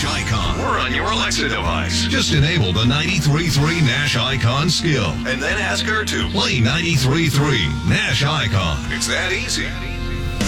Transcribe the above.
Icon or on your Alexa device. Just enable the 93.3 Nash Icon skill and then ask her to play 93.3 Nash Icon. It's that easy.